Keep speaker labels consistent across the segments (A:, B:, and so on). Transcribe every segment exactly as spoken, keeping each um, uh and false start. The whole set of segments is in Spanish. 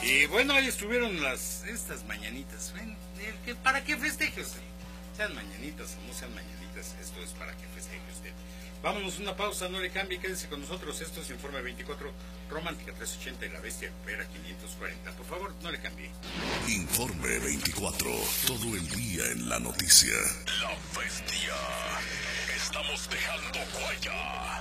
A: Y bueno, ahí estuvieron las estas mañanitas. Bueno, ¿para qué festeje usted? Sean mañanitas o no sean mañanitas, esto es para que festeje usted. Vámonos una pausa, no le cambie, quédese con nosotros. Esto es Informe veinticuatro, Romántica trescientos ochenta y La Bestia Opera quinientos cuarenta. Por favor, no le cambie.
B: Informe veinticuatro, todo el día en la noticia.
C: La Bestia. Estamos dejando huella.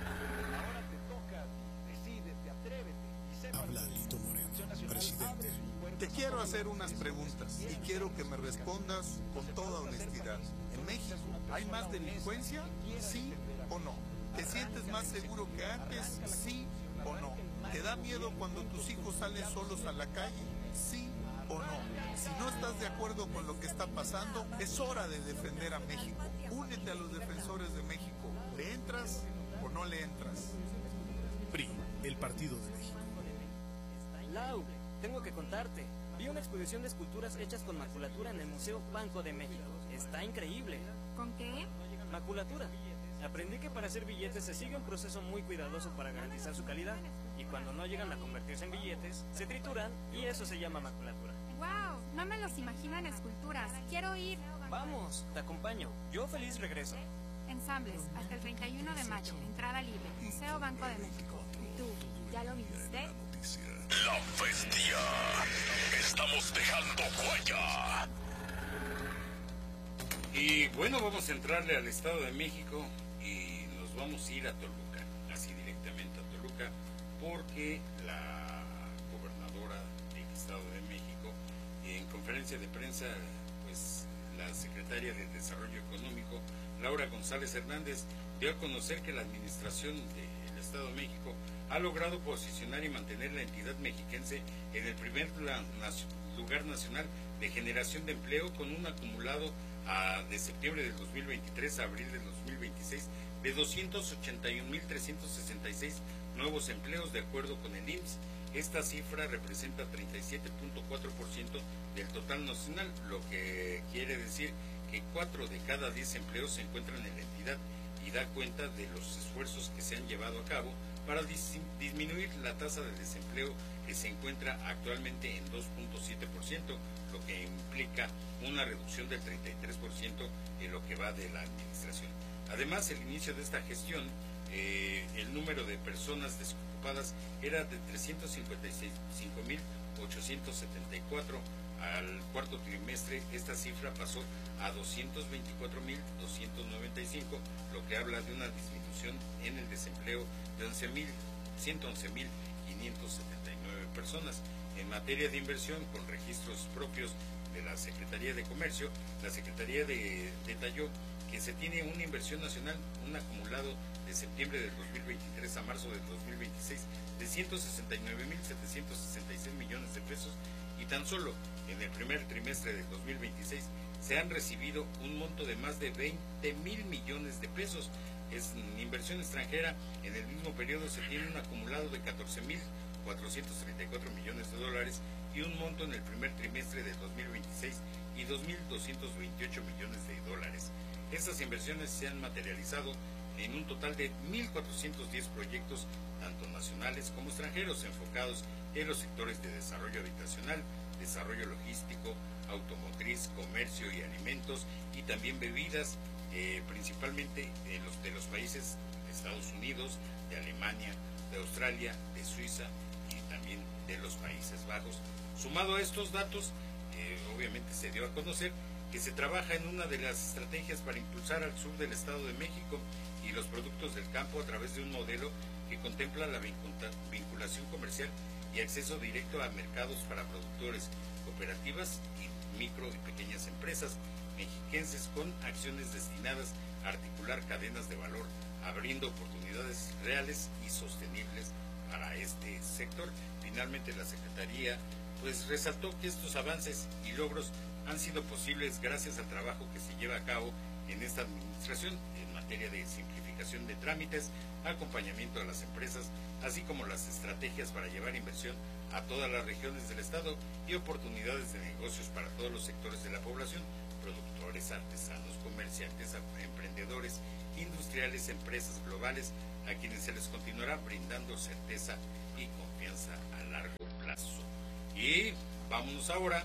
D: Habla Alito Moreno, presidente.
E: Te quiero hacer unas preguntas y quiero que me respondas con toda honestidad. ¿En México hay más delincuencia? ¿Sí o no? ¿Te sientes más seguro que antes? ¿Sí o no? ¿Te da miedo cuando tus hijos salen solos a la calle? ¿Sí o no? Si no estás de acuerdo con lo que está pasando, es hora de defender a México. Únete a los defensores de México. ¿Le entras o no le entras?
D: P R I, el Partido de México.
F: Lau, tengo que contarte. Vi una exposición de esculturas hechas con maculatura en el Museo Banco de México. Está increíble.
G: ¿Con qué?
F: Maculatura. Aprendí que para hacer billetes se sigue un proceso muy cuidadoso para garantizar su calidad. Y cuando no llegan a convertirse en billetes, se trituran y eso se llama maculatura.
G: ¡Wow! No me los imagino en esculturas. Quiero ir.
F: Vamos, te acompaño. Yo feliz regreso.
G: Ensambles, hasta el treinta y uno de mayo. Entrada libre. Museo Banco de México. ¿Y tú? ¿Ya lo viste?
C: La Bestia. Estamos dejando huella.
A: Y bueno, vamos a entrarle al Estado de México y nos vamos a ir a Toluca, así directamente a Toluca, porque la gobernadora del Estado de México, en conferencia de prensa, pues la secretaria de Desarrollo Económico, Laura González Hernández, dio a conocer que la administración del Estado de México ha logrado posicionar y mantener la entidad mexiquense en el primer lugar nacional de generación de empleo, con un acumulado a, de septiembre del dos mil veintitrés a abril del dos mil veintiséis de doscientos ochenta y un mil trescientos sesenta y seis nuevos empleos, de acuerdo con el I M S S. Esta cifra representa treinta y siete punto cuatro por ciento del total nacional, lo que quiere decir que cuatro de cada diez empleos se encuentran en la entidad, y da cuenta de los esfuerzos que se han llevado a cabo para dis disminuir la tasa de desempleo, que se encuentra actualmente en dos punto siete por ciento, lo que implica una reducción del treinta y tres por ciento en lo que va de la administración. Además, el inicio de esta gestión, eh, el número de personas desocupadas era de trescientos cincuenta y cinco mil ochocientos setenta y cuatro. Al cuarto trimestre esta cifra pasó a doscientos veinticuatro mil doscientos noventa y cinco, lo que habla de una disminución en el desempleo de ciento once mil quinientos setenta y nueve personas. En materia de inversión, con registros propios de la Secretaría de Comercio, la Secretaría de, detalló que se tiene una inversión nacional, un acumulado de septiembre del dos mil veintitrés a marzo del dos mil veintiséis de ciento sesenta y nueve mil setecientos sesenta y seis millones de pesos, y tan solo en el primer trimestre del dos mil veintiséis se han recibido un monto de más de veinte mil millones de pesos. Es en inversión extranjera, en el mismo periodo se tiene un acumulado de catorce mil cuatrocientos treinta y cuatro millones de dólares y un monto en el primer trimestre del dos mil veintiséis y dos mil doscientos veintiocho millones de dólares. Estas inversiones se han materializado en un total de mil cuatrocientos diez proyectos, tanto nacionales como extranjeros, enfocados en los sectores de desarrollo habitacional, desarrollo logístico, automotriz, comercio y alimentos, y también bebidas, eh, principalmente de los, de los países de Estados Unidos, de Alemania, de Australia, de Suiza y también de los Países Bajos. Sumado a estos datos, eh, obviamente se dio a conocer que se trabaja en una de las estrategias para impulsar al sur del Estado de México y los productos del campo a través de un modelo que contempla la vinculación comercial y acceso directo a mercados para productores, cooperativas y micro y pequeñas empresas mexiquenses, con acciones destinadas a articular cadenas de valor, abriendo oportunidades reales y sostenibles para este sector. Finalmente, la Secretaría pues resaltó que estos avances y logros han sido posibles gracias al trabajo que se lleva a cabo en esta administración en materia de simplificación de trámites, acompañamiento a las empresas, así como las estrategias para llevar inversión a todas las regiones del Estado y oportunidades de negocios para todos los sectores de la población: productores, artesanos, comerciantes, emprendedores, industriales, empresas globales, a quienes se les continuará brindando certeza y confianza a largo plazo. vámonos ahora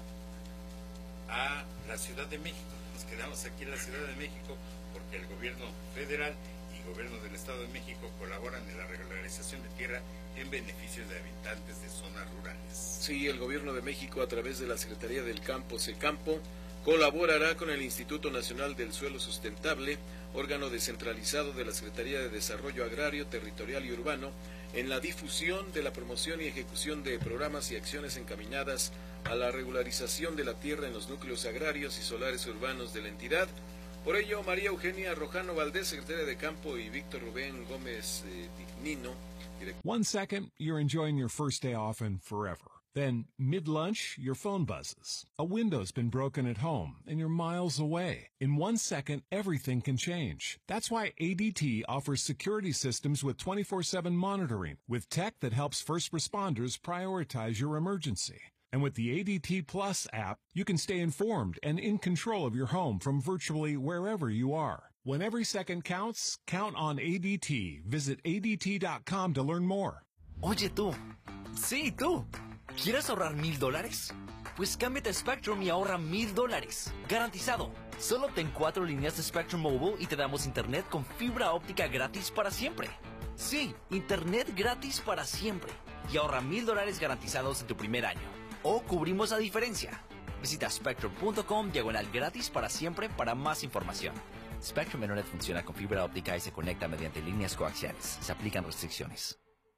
A: a la Ciudad de México. Nos quedamos aquí en la Ciudad de México porque el gobierno federal y gobierno del Estado de México colaboran en la regularización de tierra en beneficio de habitantes de zonas rurales.
H: Sí, el gobierno de México, a través de la Secretaría del Campo, SECAMPO, colaborará con el Instituto Nacional del Suelo Sustentable, órgano descentralizado de la Secretaría de Desarrollo Agrario, Territorial y Urbano, en la difusión de la promoción y ejecución de programas y acciones encaminadas a la regularización de la tierra en los núcleos agrarios y solares urbanos de la entidad. Por ello, María Eugenia Rojano Valdés, secretaria de Campo, y Víctor Rubén Gómez eh, Dignino, director.
I: One second, you're enjoying your first day off and forever. Then, mid-lunch, your phone buzzes. A window's been broken at home, and you're miles away. In one second, everything can change. That's why A D T offers security systems with twenty-four seven monitoring, with tech that helps first responders prioritize your emergency. And with the A D T Plus app, you can stay informed and in control of your home from virtually wherever you are. When every second counts, count on A D T. Visit A D T dot com to learn more.
J: Oye tú, sí tú, ¿quieres ahorrar mil dólares? Pues cámbiate a Spectrum y ahorra mil dólares. Garantizado. Solo obtén cuatro líneas de Spectrum Mobile y te damos internet con fibra óptica gratis para siempre. Sí, internet gratis para siempre. Y ahorra mil dólares garantizados en tu primer año. O cubrimos la diferencia. Visita spectrum punto com diagonal gratis para siempre para más información. Spectrum Internet funciona con fibra óptica y se conecta mediante líneas coaxiales. Se aplican restricciones.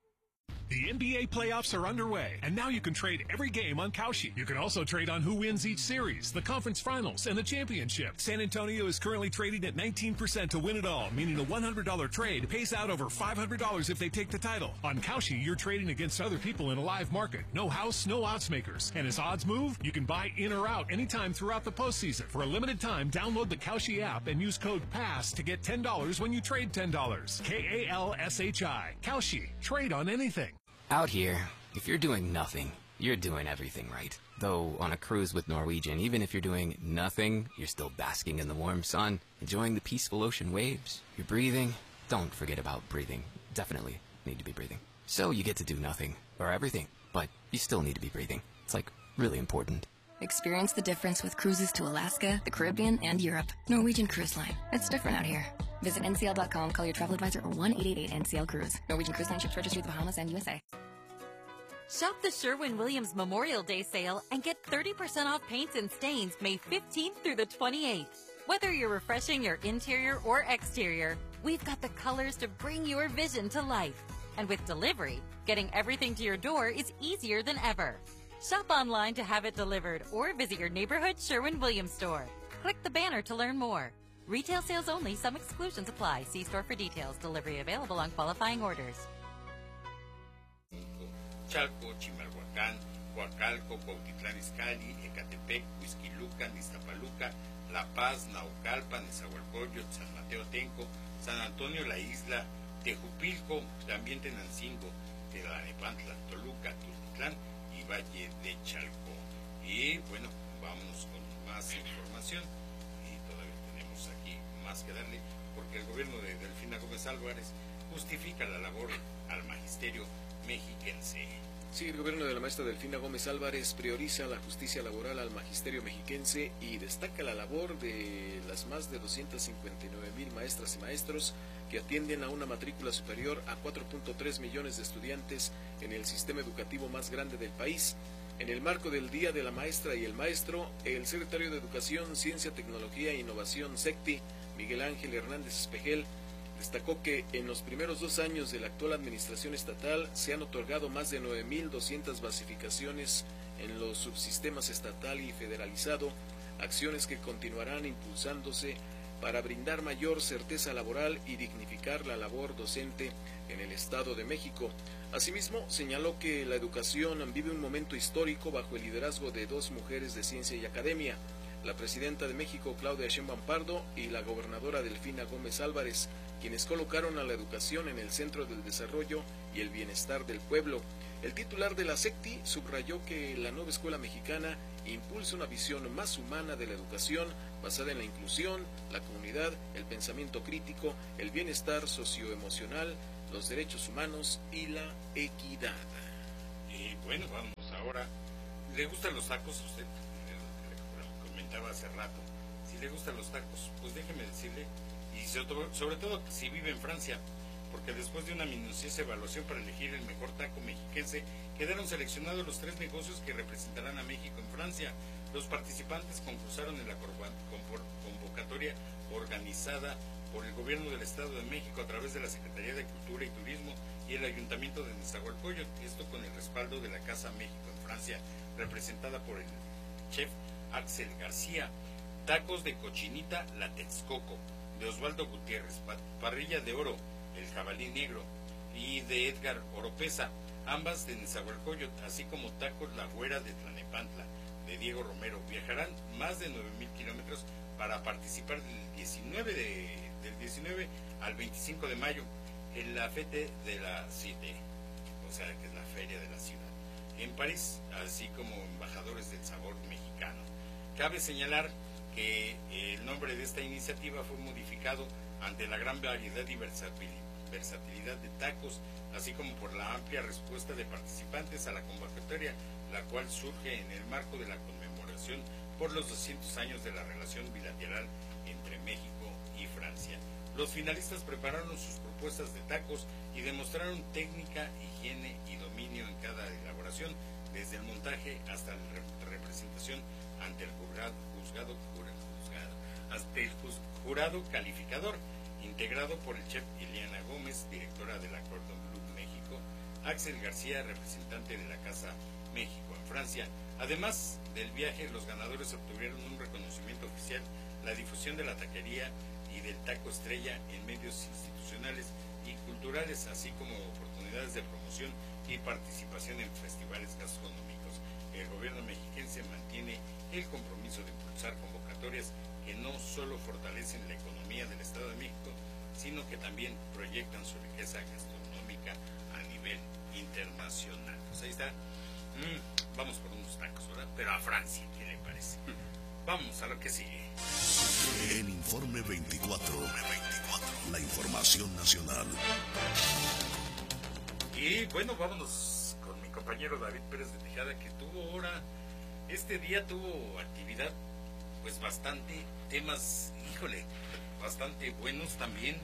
I: The N B A playoffs are underway, and now you can trade every game on Kalshi. You can also trade on who wins each series, the conference finals, and the championship. San Antonio is currently trading at nineteen percent to win it all, meaning a one hundred dollars trade pays out over five hundred dollars if they take the title. On Kalshi, you're trading against other people in a live market. No house, no odds makers. And as odds move, you can buy in or out anytime throughout the postseason. For a limited time, download the Kalshi app and use code PASS to get ten dollars when you trade ten dollars. K A L S H I. Kalshi. Trade on anything.
K: Out here, if you're doing nothing, you're doing everything right. Though on a cruise with Norwegian, even if you're doing nothing, you're still basking in the warm sun, enjoying the peaceful ocean waves. You're breathing. Don't forget about breathing. Definitely need to be breathing. So you get to do nothing, or everything, but you still need to be breathing. It's like really important.
L: Experience the difference with cruises to Alaska, the Caribbean, and Europe. Norwegian Cruise Line. It's different out here. Visit N C L dot com, call your travel advisor, or one eight eight eight N C L Cruise. Norwegian Cruise Line ships registry of the Bahamas and U S A.
M: Shop the Sherwin-Williams Memorial Day sale and get thirty percent off paints and stains May fifteenth through the twenty-eighth. Whether you're refreshing your interior or exterior, we've got the colors to bring your vision to life. And with delivery, getting everything to your door is easier than ever. Shop online to have it delivered or visit your neighborhood Sherwin-Williams store. Click the banner to learn more. Retail sales only. Some exclusions apply. See store for details. Delivery available on qualifying orders.
A: Chalco, Chimalhuacán, Coacalco, Cuautitlán Izcalli, Ecatepec, Huizquilucan, Iztapaluca, La Paz, Naucalpan, Nezahualcóyotl, San Mateo Tenco, San Antonio La Isla, Tejupilco, también Tenancingo, Tlalnepantla, Toluca, Tultitlán y Valle de Chalco. Y bueno, vamos con más información y todavía tenemos aquí más que darle porque el gobierno de Delfina Gómez Álvarez justifica la labor al magisterio mexiquense.
H: Sí, el gobierno de la maestra Delfina Gómez Álvarez prioriza la justicia laboral al magisterio mexiquense y destaca la labor de las más de doscientas cincuenta y nueve mil maestras y maestros que atienden a una matrícula superior a cuatro punto tres millones de estudiantes en el sistema educativo más grande del país. En el marco del Día de la Maestra y el Maestro, el secretario de Educación, Ciencia, Tecnología e Innovación, SECTI, Miguel Ángel Hernández Espejel, destacó que en los primeros dos años de la actual administración estatal se han otorgado más de nueve mil doscientas basificaciones en los subsistemas estatal y federalizado, acciones que continuarán impulsándose para brindar mayor certeza laboral y dignificar la labor docente en el Estado de México. Asimismo, señaló que la educación vive un momento histórico bajo el liderazgo de dos mujeres de ciencia y academia, la presidenta de México, Claudia Sheinbaum Pardo, y la gobernadora Delfina Gómez Álvarez, quienes colocaron a la educación en el centro del desarrollo y el bienestar del pueblo. El titular de la SECTI subrayó que la nueva escuela mexicana impulsa una visión más humana de la educación basada en la inclusión, la comunidad, el pensamiento crítico, el bienestar socioemocional, los derechos humanos y la equidad.
A: Y bueno, vamos ahora ¿Le gustan los tacos a usted? Le comentaba hace rato. Si le gustan los tacos, pues déjeme decirle, y sobre todo si vive en Francia, porque después de una minuciosa evaluación para elegir el mejor taco mexiquense, quedaron seleccionados los tres negocios que representarán a México en Francia. Los participantes concursaron en la convocatoria organizada por el Gobierno del Estado de México a través de la Secretaría de Cultura y Turismo y el Ayuntamiento de Nezahualcóyotl, esto con el respaldo de la Casa México en Francia, representada por el chef Axel García. Tacos de cochinita La Texcoco, de Osvaldo Gutiérrez, parrilla de oro, el jabalí negro, y de Edgar Oropesa, ambas de Nezahualcóyotl, así como tacos La Güera de Tlanepantla, de Diego Romero. Viajarán más de nueve mil kilómetros para participar del diecinueve, de, del diecinueve al veinticinco de mayo en la Fête de la Cité, o sea que es la feria de la ciudad, en París, así como embajadores del sabor mexicano. Cabe señalar que el nombre de esta iniciativa fue modificado ante la gran variedad y versatilidad de tacos, así como por la amplia respuesta de participantes a la convocatoria, la cual surge en el marco de la conmemoración por los doscientos años de la relación bilateral entre México y Francia. Los finalistas prepararon sus propuestas de tacos y demostraron técnica, higiene y dominio en cada elaboración, desde el montaje hasta la representación ante el jurado, juzgado, juzgado, hasta el jurado calificador, integrado por el chef Ileana Gómez, directora de la Cordon Bleu México, Axel García, representante de la Casa México en Francia. Además del viaje, los ganadores obtuvieron un reconocimiento oficial, la difusión de la taquería y del taco estrella en medios institucionales y culturales, así como oportunidades de promoción y participación en festivales gastronómicos. El gobierno mexiquense mantiene el compromiso de impulsar convocatorias que no solo fortalecen la economía del Estado de México, sino que también proyectan su riqueza gastronómica a nivel internacional. Pues ahí está. Mm, vamos por unos tacos, ¿verdad? Pero a Francia, ¿qué le parece? Vamos a lo que sigue.
B: En Informe veinticuatro, la información nacional.
A: Y bueno, vámonos con mi compañero David Pérez de Tejada, que tuvo ahora, este día tuvo actividad, pues bastante, temas, híjole, bastante buenos también.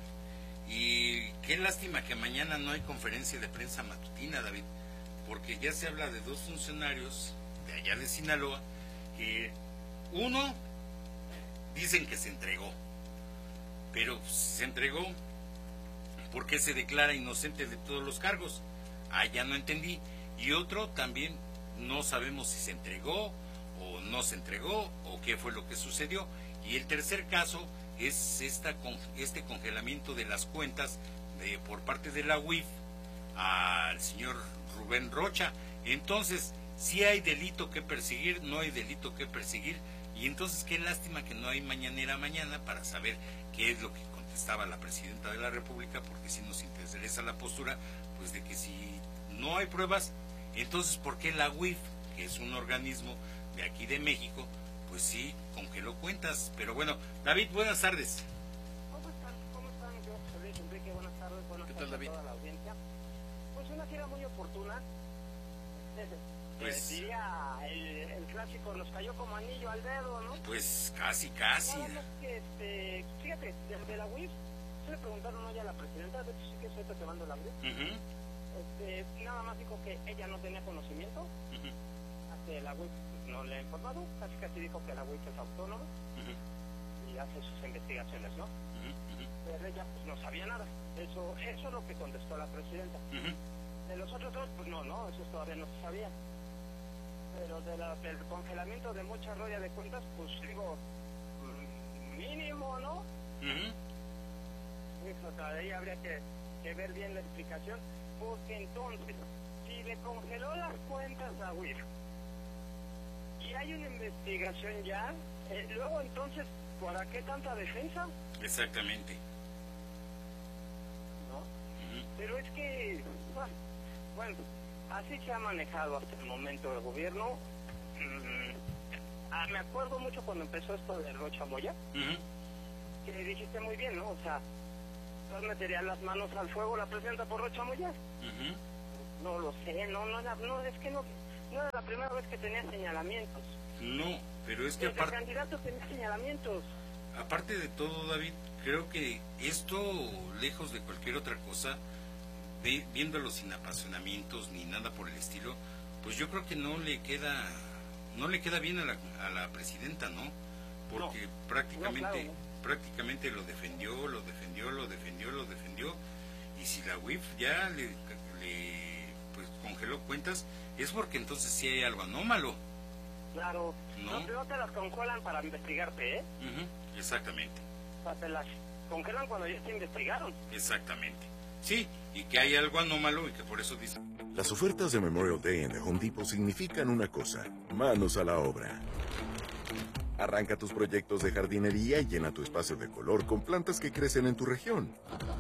A: Y qué lástima que mañana no hay conferencia de prensa matutina, David, porque ya se habla de dos funcionarios de allá de Sinaloa, que uno dicen que se entregó, pero se entregó porque se declara inocente de todos los cargos. Ah, ya no entendí. Y otro también no sabemos si se entregó o no se entregó o qué fue lo que sucedió. Y el tercer caso es esta, este congelamiento de las cuentas de, por parte de la U I F al señor Rubén Rocha. Entonces, si hay delito que perseguir, no hay delito que perseguir. Y entonces qué lástima que no hay mañanera mañana para saber qué es lo que contestaba la presidenta de la República, porque si nos interesa la postura, pues de que si no hay pruebas, entonces ¿por qué la U I F, que es un organismo de aquí de México, pues sí congeló cuentas? Pero bueno, David, buenas tardes.
N: ¿Cómo están? ¿Cómo están? Yo soy Luis Enrique, buenas tardes, buenas
H: ¿Qué
N: tardes
H: tal, David?
N: a toda la audiencia. Pues una gira muy oportuna.
A: Pues,
N: eh, diría el, el clásico, nos cayó como anillo al dedo, ¿no?
A: Pues casi, casi.
N: Nada más que, este, fíjate, desde la U I F, se le preguntaron hoy a la presidenta, de hecho sí que estoy tomando el audio,
A: Uh-huh.
N: este, nada más dijo que ella no tenía conocimiento,
A: Uh-huh.
N: a que la U I F no le ha informado, casi casi dijo que la U I F es autónoma
A: Uh-huh.
N: y hace sus investigaciones, ¿no?
A: Uh-huh.
N: Pero ella pues no sabía nada, eso, eso es lo que contestó la presidenta.
A: Uh-huh.
N: De los otros dos, pues no, no, eso todavía no se sabía. Pero de la, del congelamiento de mucha roya de cuentas, pues digo, mm, mínimo, ¿no?
A: Uh-huh.
N: O sea, de ahí habría que, que ver bien la explicación, porque entonces, si le congeló las cuentas a U I F y hay una investigación ya, eh, luego entonces, ¿para qué tanta defensa?
A: Exactamente.
N: ¿No?
A: Uh-huh.
N: Pero es que, bueno, bueno, así se ha manejado hasta el momento el gobierno. Mm, ah, me acuerdo mucho cuando empezó esto de Rocha Moya,
A: Uh-huh.
N: que dijiste muy bien, ¿no? O sea, no metería las manos al fuego la presidenta por Rocha Moya.
A: Uh-huh.
N: No lo sé, no, no, no, es que no, No era la primera vez que tenía señalamientos.
A: No, pero es que
N: Desde
A: aparte...
N: el candidato tenía señalamientos.
A: Aparte de todo, David, creo que esto, lejos de cualquier otra cosa, ve, viéndolo sin apasionamientos ni nada por el estilo, pues yo creo que no le queda no le queda bien a la, a la presidenta, ¿no? Porque no, prácticamente no, claro, no. prácticamente lo defendió, lo defendió, lo defendió, lo defendió, y si la U I F ya le, le pues, congeló cuentas, es porque entonces sí hay algo anómalo.
N: Claro,
A: no,
N: no te las congelan para investigarte, ¿eh?
A: Uh-huh, exactamente.
N: O sea, te las congelan cuando ya te investigaron.
A: Exactamente. Sí, y que hay algo anómalo y que por eso dicen.
B: Las ofertas de Memorial Day en The Home Depot significan una cosa: manos a la obra. Arranca tus proyectos de jardinería y llena tu espacio de color con plantas que crecen en tu región.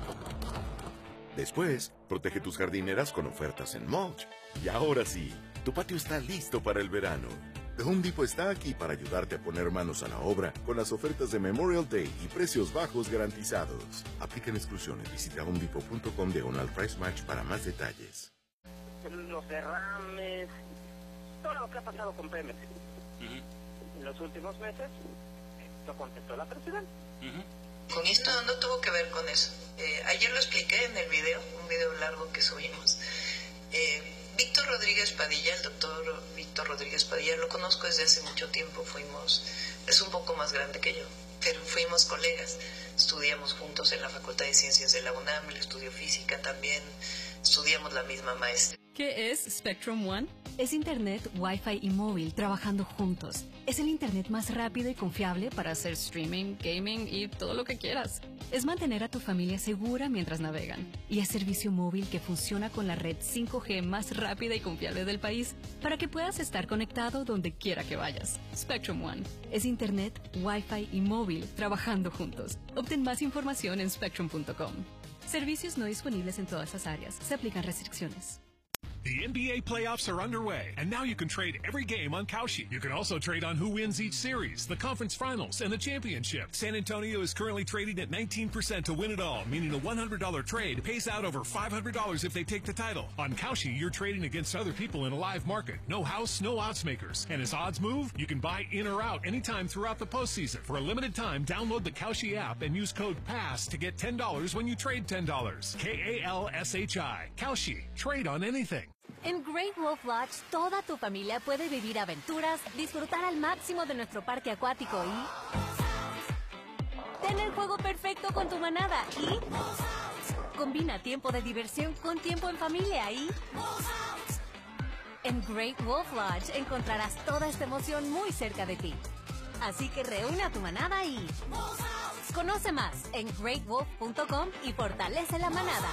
B: Después, protege tus jardineras con ofertas en mulch. Y ahora sí, tu patio está listo para el verano. The Home Depot está aquí para ayudarte a poner manos a la obra con las ofertas de Memorial Day y precios bajos garantizados. Aplican exclusiones. Visita home depot punto com diagonal price match para más detalles.
N: Los derrames, todo lo que ha pasado con Pemex. Uh-huh. En los últimos meses, lo contestó la presidenta.
O: Uh-huh. Con esto no tuvo que ver con eso. Eh, ayer lo expliqué en el video, un video largo que subimos. Eh, Víctor Rodríguez Padilla, el doctor Víctor Rodríguez Padilla, lo conozco desde hace mucho tiempo, fuimos, es un poco más grande que yo, pero fuimos colegas, estudiamos juntos en la Facultad de Ciencias de la UNAM, él estudió física también, estudiamos la misma maestra.
P: ¿Qué es Spectrum One? Es Internet, Wi-Fi y móvil trabajando juntos. Es el Internet más rápido y confiable para hacer streaming, gaming y todo lo que quieras. Es mantener a tu familia segura mientras navegan. Y es servicio móvil que funciona con la red cinco G más rápida y confiable del país para que puedas estar conectado donde quiera que vayas. Spectrum One. Es Internet, Wi-Fi y móvil trabajando juntos. Obtén más información en spectrum punto com. Servicios no disponibles en todas las áreas. Se aplican restricciones.
I: The N B A playoffs are underway, and now you can trade every game on Kalshi. You can also trade on who wins each series, the conference finals, and the championship. San Antonio is currently trading at nineteen percent to win it all, meaning a one hundred dollars trade pays out over five hundred dollars if they take the title. On Kalshi, you're trading against other people in a live market. No house, no odds makers. And as odds move, you can buy in or out anytime throughout the postseason. For a limited time, download the Kalshi app and use code PASS to get ten dollars when you trade ten dollars. K A L S H I. Kalshi. Trade on anything.
Q: En Great Wolf Lodge, toda tu familia puede vivir aventuras, disfrutar al máximo de nuestro parque acuático y tener el juego perfecto con tu manada y combina tiempo de diversión con tiempo en familia y en Great Wolf Lodge encontrarás toda esta emoción muy cerca de ti. Así que reúne a tu manada y conoce más en great wolf punto com y fortalece la manada.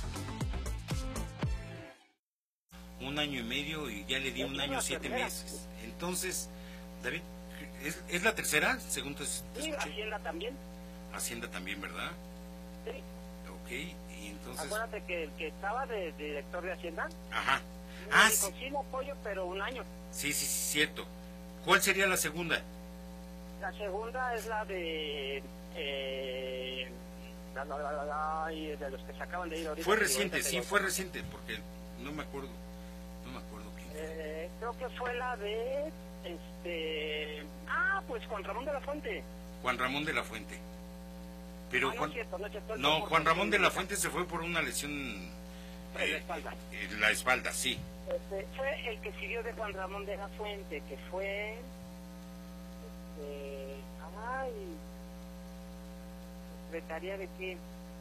A: Un año y medio y ya le di un año siete meses. Entonces, David, ¿es, es la tercera? Según te, te
N: sí, Hacienda también.
A: Hacienda también, ¿verdad?
N: Sí.
A: Ok, y entonces...
N: Acuérdate que el que estaba de, de director de Hacienda...
A: Ajá.
N: Me
A: Ah,
N: dijo,
A: sí.
N: sí, lo apoyo, pero un año.
A: Sí, sí, sí, cierto. ¿Cuál sería la segunda?
N: La segunda es la de... Eh, la, la, la, la, la, de los que se acaban de ir ahorita.
A: Fue reciente, sí, fue reciente, porque no me acuerdo.
N: Eh, creo que fue la de este ah pues Juan Ramón de la Fuente.
A: Juan Ramón de la Fuente. Pero
N: ah, no,
A: Juan...
N: es cierto, no, es cierto,
A: no Juan Ramón de la Fuente se fue por una lesión
N: en
A: eh,
N: la espalda.
A: En la espalda, sí.
N: Este, fue el que siguió de Juan Ramón de la Fuente, que fue este, ay secretaría de qué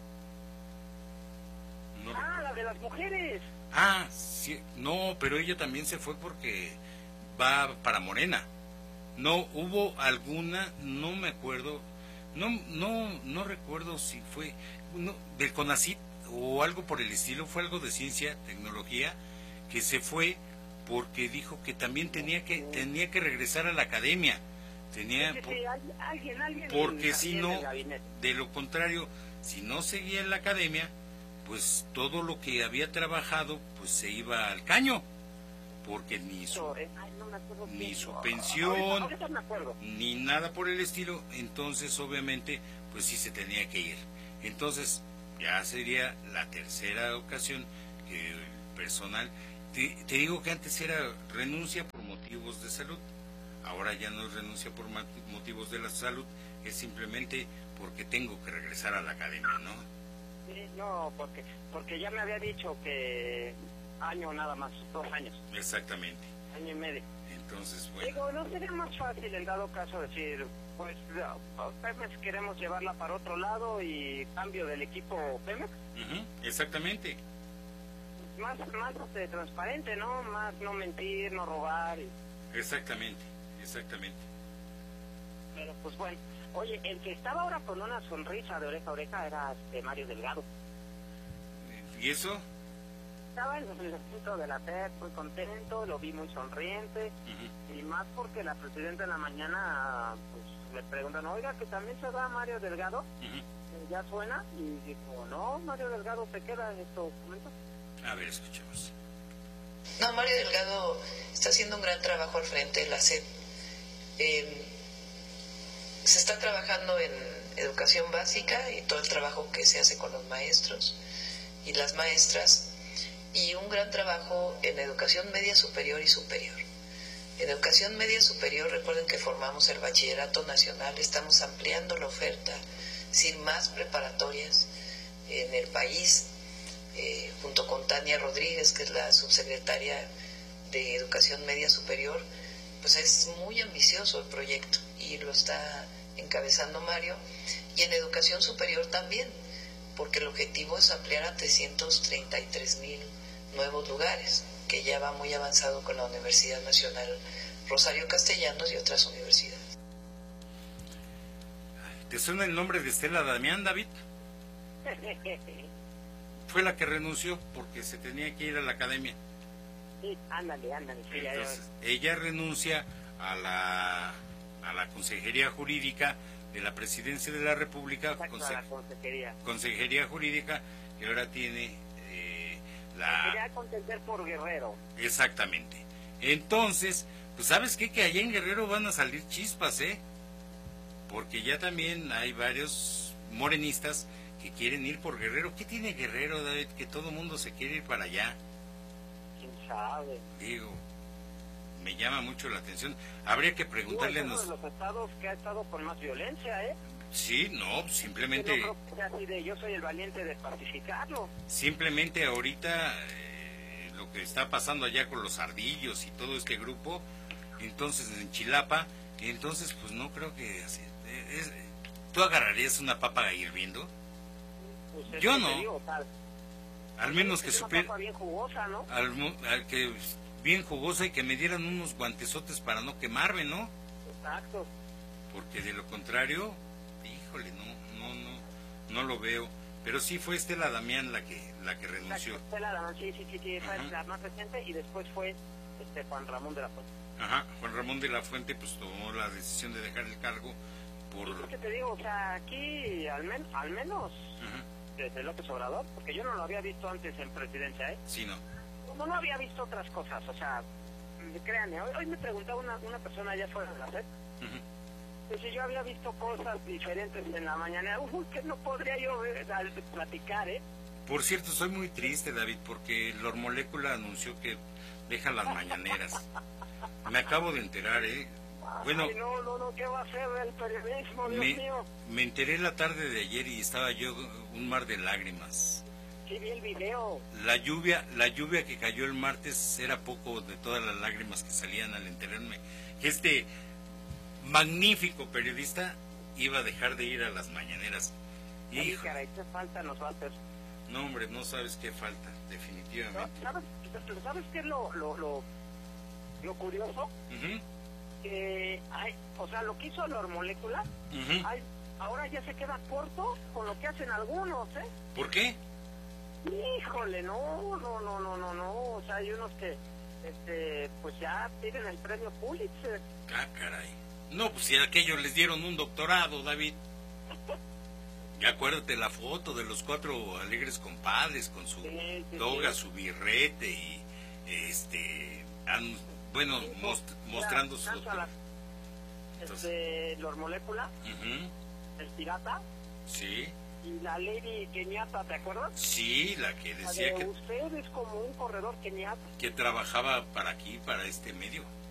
A: no
N: ah recuerdo. La de las mujeres.
A: Ah, sí, no, pero ella también se fue porque va para Morena. No hubo alguna, no me acuerdo, no no no recuerdo si fue no, del CONACYT o algo por el estilo, fue algo de ciencia, tecnología, que se fue porque dijo que también tenía que tenía que regresar a la academia. Tenía
N: Sí, sí, sí, alguien, alguien
A: porque
N: en,
A: si
N: en
A: no,
N: el gabinete.
A: de lo contrario, si no seguía en la academia, pues todo lo que había trabajado pues se iba al caño, porque ni su,
N: Ay, no me acuerdo
A: ni
N: bien.
A: su
N: No,
A: pensión,
N: ahorita, ahorita me acuerdo.
A: ni nada por el estilo, entonces obviamente pues sí se tenía que ir. Entonces ya sería la tercera ocasión que el personal, Te, te digo que antes era renuncia por motivos de salud, ahora ya no es renuncia por motivos de la salud, es simplemente porque tengo que regresar a la academia, ¿no?
N: Sí, no, porque, porque ya me había dicho que año nada más, dos años.
A: Exactamente.
N: Año y medio.
A: Entonces, bueno.
N: Digo, ¿no sería más fácil en dado caso decir, pues Pemex queremos llevarla para otro lado y cambio del equipo Pemex?
A: Uh-huh, exactamente.
N: Más, más este, transparente, ¿no? Más no mentir, no robar. Y...
A: Exactamente, exactamente.
N: Pero pues bueno, oye, el que estaba ahora con una sonrisa de oreja a oreja era este Mario Delgado.
A: ¿Y eso?
N: Estaba en el centro de la T E D muy contento, lo vi muy sonriente, uh-huh. Y más porque la presidenta en la mañana pues le preguntan, oiga, que también se va Mario Delgado, uh-huh. Ya suena, y dijo, no, Mario Delgado se queda en estos momentos.
A: A ver, escuchemos.
O: No, Mario Delgado está haciendo un gran trabajo al frente de la S E D. Eh, se está trabajando en educación básica y todo el trabajo que se hace con los maestros y las maestras, y un gran trabajo en educación media superior y superior. En educación media superior, recuerden que formamos el Bachillerato Nacional, estamos ampliando la oferta sin más preparatorias en el país. Eh, junto con Tania Rodríguez, que es la subsecretaria de Educación Media Superior, pues es muy ambicioso el proyecto y lo está encabezando Mario. Y en Educación Superior también, porque el objetivo es ampliar a trescientos treinta y tres mil nuevos lugares, que ya va muy avanzado con la Universidad Nacional Rosario Castellanos y otras universidades.
A: ¿Te suena el nombre de Estela Damián, David? Fue la que renunció porque se tenía que ir a la academia.
N: Sí, ándale, ándale. Sí,
A: entonces, ella renuncia a la, a la Consejería Jurídica de la Presidencia de la República.
N: Exacto, conse la consejería.
A: Consejería Jurídica, que ahora tiene eh, la...
N: Quería contender por Guerrero.
A: Exactamente. Entonces, pues ¿sabes qué? Que allá en Guerrero van a salir chispas, ¿eh? Porque ya también hay varios morenistas que quieren ir por Guerrero. ¿Qué tiene Guerrero, David? Que todo el mundo se quiere ir para allá.
N: ¿Quién sabe?
A: Digo, me llama mucho la atención. Habría que preguntarle a
N: uno
A: nos...
N: de los estados que ha estado con más violencia, ¿eh?
A: Sí, no, simplemente...
N: No creo que sea así de yo soy el valiente de pacificarlo.
A: Simplemente ahorita eh, lo que está pasando allá con los ardillos y todo este grupo, entonces en Chilapa, entonces pues no creo que... Es, es, ¿tú agarrarías una papa hirviendo?
N: Pues
A: yo no.
N: Digo, tal,
A: al menos que supiera...
N: Una papa bien jugosa, ¿no?
A: Al, al que bien jugosa y que me dieran unos guantesotes para no quemarme, ¿no?
N: Exacto.
A: Porque de lo contrario, híjole, no, no, no, no lo veo. Pero sí fue Estela Damián la que la que renunció.
N: Exacto, Estela Damián, sí, sí, sí, sí, fue la más reciente y después fue este Juan Ramón de la Fuente.
A: Ajá, Juan Ramón de la Fuente pues tomó la decisión de dejar el cargo por...
N: Sí, porque te digo, o sea, aquí al, men al menos uh-huh. desde López Obrador, porque yo no lo había visto antes en presidencia, ¿eh?
A: Sí, no.
N: No, no había visto otras cosas, o sea, créanme, hoy, hoy me preguntaba una, una persona allá fuera de la S E D, uh-huh. Dice, yo había visto cosas diferentes en la mañana, uy, que no podría yo ver, platicar, ¿eh?
A: Por cierto, soy muy triste, David, porque Lor Molécula anunció que deja las mañaneras. Me acabo de enterar, ¿eh? Bueno,
N: Ay, no, no, no, ¿qué va a hacer el periodismo, Dios
A: me,
N: mío?
A: Me enteré la tarde de ayer y estaba yo un mar de lágrimas.
N: Sí, vi el video.
A: La lluvia, la lluvia que cayó el martes era poco de todas las lágrimas que salían al enterarme que este magnífico periodista iba a dejar de ir a las mañaneras.
N: Y caray, ¿qué falta nos va a hacer?
A: No, hombre, no sabes qué falta, definitivamente.
N: ¿Sabes, ¿sabes qué es lo, lo, lo, lo curioso?
A: Uh-huh.
N: Que hay, o sea, lo que hizo Lor Molécula, uh-huh. hay, ahora ya se queda corto con lo que hacen algunos, ¿eh?
A: ¿Por qué?
N: Híjole, no, no, no, no, no, no, o sea, hay unos que, este, pues ya piden el premio Pulitzer.
A: Ah, caray. No, pues si a aquellos les dieron un doctorado, David. Y acuérdate la foto de los cuatro alegres compadres con su sí, sí, toga, sí. su birrete y, este, han, bueno, sí, most, mostrando su doctorado.
N: Este, Lor Molécula, uh-huh. el pirata.
A: Sí.
N: y la Lady Kenyatta, ¿te acuerdas?
A: Sí, la que
N: La
A: decía
N: de
A: que,
N: usted es como un corredor Kenyatta.
A: que trabajaba para aquí, para este medio.